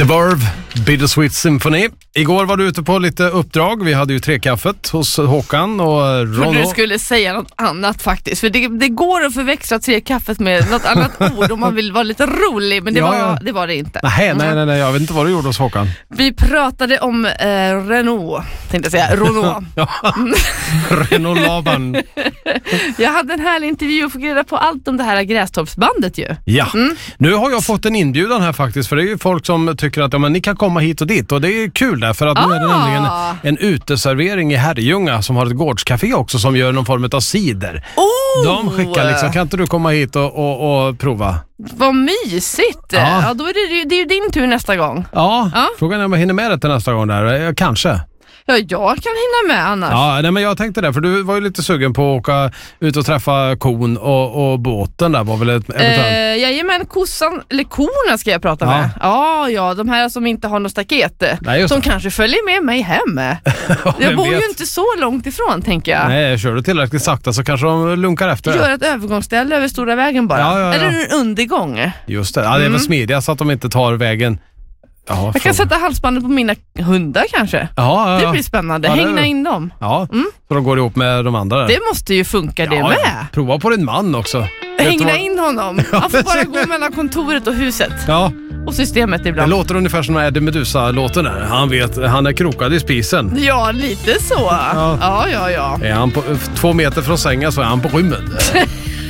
The Verve, Bittersweet Symphony. Igår var du ute på lite uppdrag. Vi hade ju trekkaffet hos Håkan och Ronno. Jag trodde du skulle säga något annat faktiskt. För det går att förväxla trekkaffet med något annat ord om man vill vara lite rolig. Men det var det inte. Nej, jag vet inte vad du gjorde hos Håkan. Vi pratade om Renault, tänkte jag säga. Renault. Renault Laban. Jag hade en härlig intervju och fick reda på allt om det här Grästorpsbandet ju. Ja, nu har jag fått en inbjudan här faktiskt. För det är ju folk som tycker att ni kan komma hit och dit. Och det är kul där, för att nu är det nämligen en uteservering i Herrljunga som har ett gårdscafé också som gör någon form av cider. De skickar liksom, kan inte du komma hit och prova? Vad mysigt! Ja, då är det är ju din tur nästa gång. Ja, frågan är om jag hinner med det till nästa gång där. Kanske. Ja, jag kan hinna med annars. Ja, nej, men jag tänkte det, för du var ju lite sugen på att åka ut och träffa kon och båten där var väl ett eventuellt... Jajamän, korna ska jag prata med. Ja, de här som inte har något staket. Nej, som kanske följer med mig hem. Jag bor ju inte så långt ifrån, tänker jag. Nej, kör du tillräckligt sakta så kanske de lunkar efter. Gör ett övergångsställe över stora vägen bara. Ja. Eller en undergång. Just det, det är väl smidigast så att de inte tar vägen. Jag kan sätta halsbandet på mina hundar kanske. Ja. Det blir spännande. Hängna in dem. Ja, så de går ihop med de andra där. Det måste ju funka det med. Ja. Prova på din man också. Hängna in honom. Han får bara gå mellan kontoret och huset. Ja. Och systemet ibland. Det låter ungefär som Eddie Meduza-låten där. Han är krokad i spisen. Ja, lite så. Ja. Är han på 2 meter från sängen så är han på rymmet.